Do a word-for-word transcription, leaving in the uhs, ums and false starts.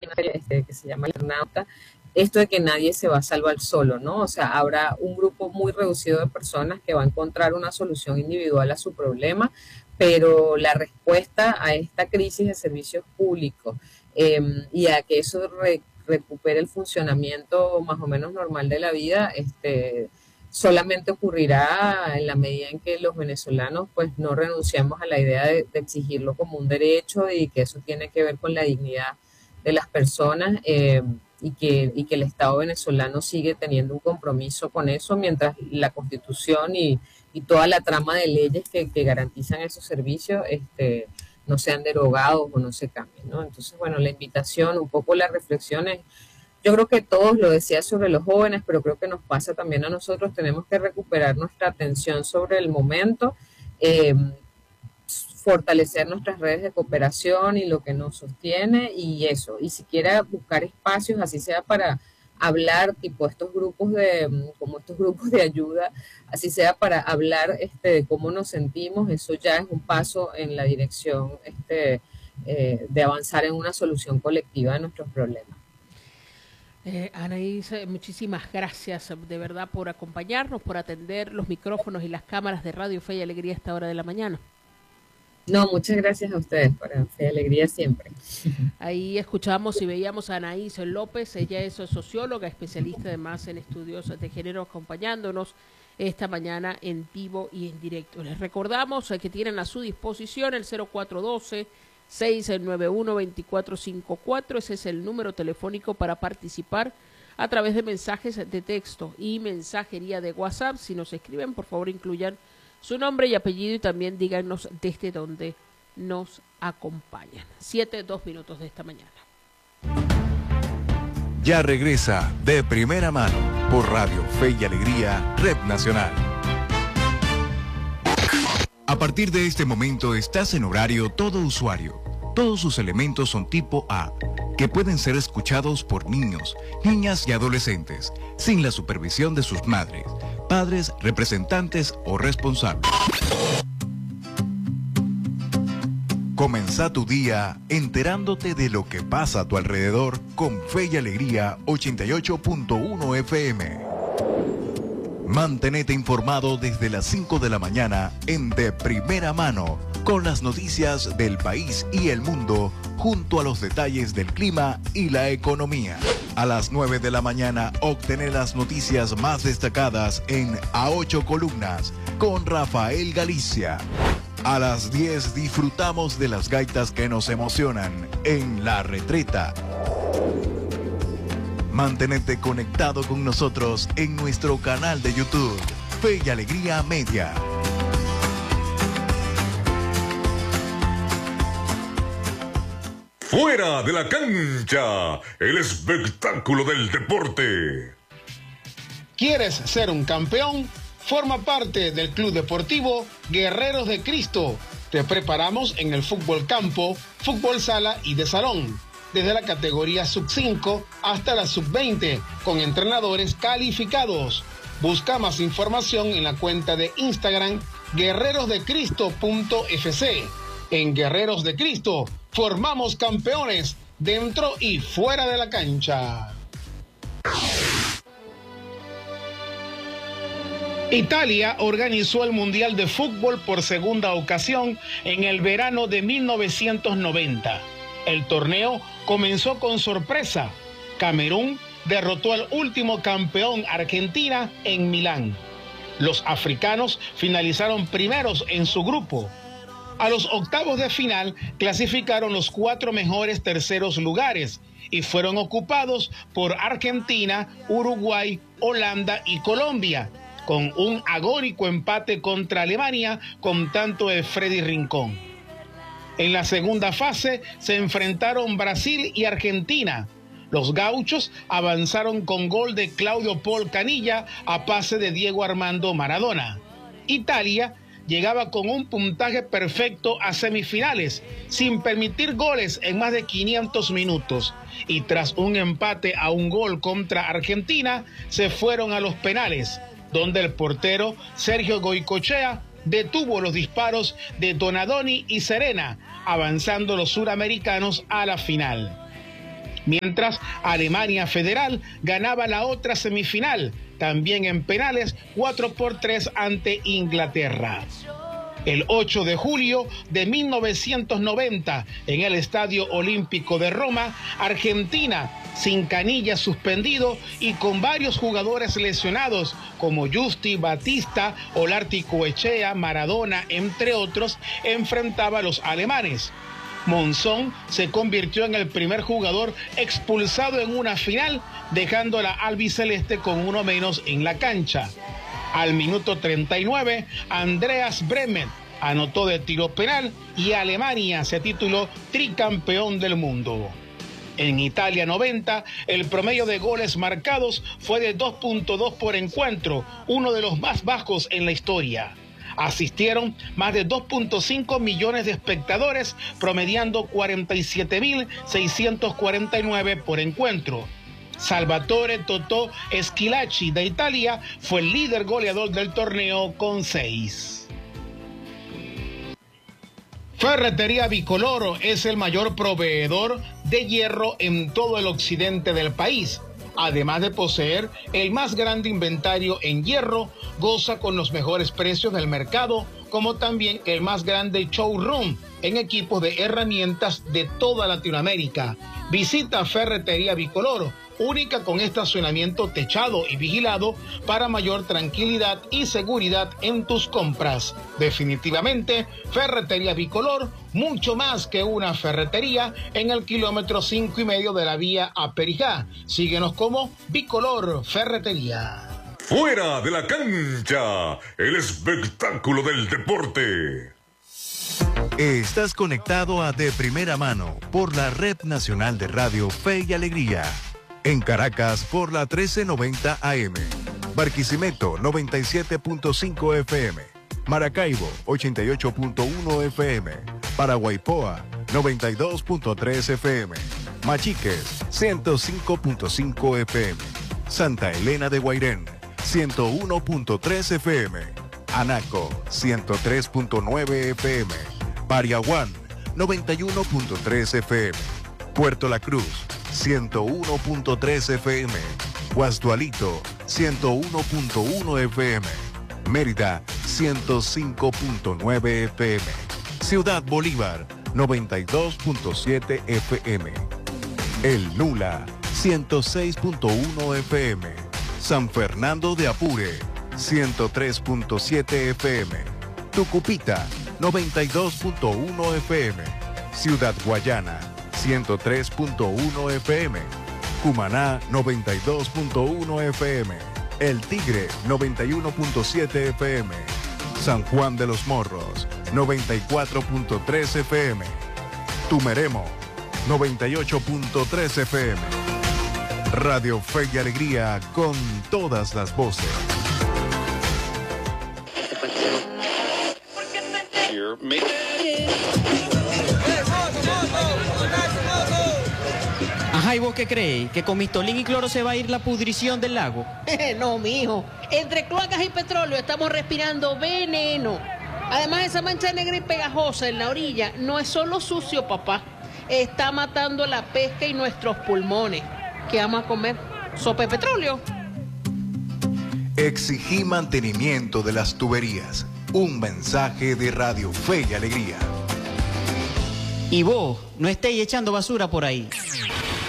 una serie este, que se llama El Eternauta, esto de que nadie se va a salvar solo, ¿no? O sea, habrá un grupo muy reducido de personas que va a encontrar una solución individual a su problema, pero la respuesta a esta crisis de servicios públicos eh, y a que eso re, recupere el funcionamiento más o menos normal de la vida, este, solamente ocurrirá en la medida en que los venezolanos pues no renunciemos a la idea de, de exigirlo como un derecho y que eso tiene que ver con la dignidad de las personas eh, y, que, y que el Estado venezolano sigue teniendo un compromiso con eso mientras la Constitución y, y toda la trama de leyes que, que garantizan esos servicios este, no sean derogados o no se cambien, ¿no? Entonces, bueno, la invitación, un poco las reflexiones. Yo creo que todos lo decía sobre los jóvenes, pero creo que nos pasa también a nosotros. Tenemos que recuperar nuestra atención sobre el momento, eh, fortalecer nuestras redes de cooperación y lo que nos sostiene y eso. Y siquiera buscar espacios, así sea para hablar, tipo estos grupos de, como estos grupos de ayuda, así sea para hablar este, de cómo nos sentimos, eso ya es un paso en la dirección este, eh, de avanzar en una solución colectiva de nuestros problemas. Eh, Anaís, muchísimas gracias de verdad por acompañarnos, por atender los micrófonos y las cámaras de Radio Fe y Alegría a esta hora de la mañana. No, muchas gracias a ustedes por Fe y Alegría siempre. Ahí escuchamos y veíamos a Anaís López, ella es socióloga, especialista además en estudios de género, acompañándonos esta mañana en vivo y en directo. Les recordamos que tienen a su disposición el cero cuatro uno dos, seis nueve uno, dos cuatro cinco cuatro, ese es el número telefónico para participar a través de mensajes de texto y mensajería de WhatsApp. Si nos escriben, por favor incluyan su nombre y apellido y también díganos desde dónde nos acompañan. Siete, dos minutos de esta mañana. Ya regresa De Primera Mano por Radio Fe y Alegría, Red Nacional. A partir de este momento estás en horario todo usuario. Todos sus elementos son tipo A, que pueden ser escuchados por niños, niñas y adolescentes, sin la supervisión de sus madres, padres, representantes o responsables. Comenzá tu día enterándote de lo que pasa a tu alrededor con Fe y Alegría ochenta y ocho punto uno F M. Mantenete informado desde las cinco de la mañana en De Primera Mano, con las noticias del país y el mundo, junto a los detalles del clima y la economía. A las nueve de la mañana, obtener las noticias más destacadas en A Ocho Columnas, con Rafael Galicia. A las diez disfrutamos de las gaitas que nos emocionan en La Retreta. Mantenete conectado con nosotros en nuestro canal de YouTube, Fe y Alegría Media. Fuera de la cancha, el espectáculo del deporte. ¿Quieres ser un campeón? Forma parte del Club Deportivo Guerreros de Cristo. Te preparamos en el fútbol campo, fútbol sala y de salón, desde la categoría sub cinco hasta la sub veinte, con entrenadores calificados. Busca más información en la cuenta de Instagram guerreros de cristo punto f c. En Guerreros de Cristo formamos campeones dentro y fuera de la cancha. Italia organizó el Mundial de Fútbol por segunda ocasión en el verano de mil novecientos noventa. El torneo comenzó con sorpresa. Camerún derrotó al último campeón, Argentina, en Milán. Los africanos finalizaron primeros en su grupo. A los octavos de final clasificaron los cuatro mejores terceros lugares y fueron ocupados por Argentina, Uruguay, Holanda y Colombia, con un agónico empate contra Alemania con tanto de Freddy Rincón. En la segunda fase se enfrentaron Brasil y Argentina. Los gauchos avanzaron con gol de Claudio Paul Canilla a pase de Diego Armando Maradona. Italia llegaba con un puntaje perfecto a semifinales, sin permitir goles en más de quinientos minutos. Y tras un empate a un gol contra Argentina, se fueron a los penales, donde el portero Sergio Goicoechea detuvo los disparos de Donadoni y Serena, avanzando los suramericanos a la final. mientras Alemania Federal ganaba la otra semifinal, también en penales, cuatro por tres ante Inglaterra. El ocho de julio de mil novecientos noventa, en el Estadio Olímpico de Roma, Argentina, sin Canilla suspendido y con varios jugadores lesionados como Justi, Batista, Olárticoechea, Maradona, entre otros, enfrentaba a los alemanes. Monzón se convirtió en el primer jugador expulsado en una final, dejando a la albiceleste con uno menos en la cancha. Al minuto treinta y nueve, Andreas Bremen anotó de tiro penal y Alemania se tituló tricampeón del mundo. En Italia noventa, el promedio de goles marcados fue de dos punto dos por encuentro, uno de los más bajos en la historia. Asistieron más de dos punto cinco millones de espectadores, promediando cuarenta y siete mil seiscientos cuarenta y nueve por encuentro. Salvatore Totò Schillaci de Italia fue el líder goleador del torneo con seis. Ferretería Bicolor es el mayor proveedor de hierro en todo el occidente del país. Además de poseer el más grande inventario en hierro, goza con los mejores precios del mercado, como también el más grande showroom en equipos de herramientas de toda Latinoamérica. Visita Ferretería Bicolor, única con estacionamiento techado y vigilado para mayor tranquilidad y seguridad en tus compras. Definitivamente, Ferretería Bicolor, mucho más que una ferretería, en el kilómetro cinco y medio de la vía a Perijá. Síguenos como Bicolor Ferretería. Fuera de la cancha, el espectáculo del deporte. Estás conectado a De Primera Mano por la Red Nacional de Radio Fe y Alegría. En Caracas por la trece noventa A M, Barquisimeto noventa y siete punto cinco F M, Maracaibo ochenta y ocho punto uno F M, Paraguaypoa noventa y dos punto tres F M, Machiques ciento cinco punto cinco F M, Santa Elena de Guairén ciento uno punto tres F M, Anaco ciento tres punto nueve F M, Pariaguán noventa y uno punto tres F M, Puerto La Cruz ciento uno punto tres F M, Guasdualito ciento uno punto uno F M, Mérida ciento cinco punto nueve F M, Ciudad Bolívar noventa y dos punto siete F M, El Nula ciento seis punto uno F M, San Fernando de Apure ciento tres punto siete F M, Tucupita noventa y dos punto uno F M, Ciudad Guayana ciento tres punto uno F M, Cumaná noventa y dos punto uno F M, El Tigre noventa y uno punto siete F M, San Juan de los Morros noventa y cuatro punto tres F M, Tumeremo noventa y ocho punto tres F M. Radio Fe y Alegría con todas las voces. Ajá, ¿y vos qué creéis? ¿Que con mistolín y cloro se va a ir la pudrición del lago? No, mijo. Entre cloacas y petróleo estamos respirando veneno. Además, esa mancha negra y pegajosa en la orilla no es solo sucio, papá. Está matando la pesca y nuestros pulmones. ¿Qué vamos a comer? ¿Sopa de petróleo? Exigí mantenimiento de las tuberías. Un mensaje de Radio Fe y Alegría. Y vos, no estéis echando basura por ahí.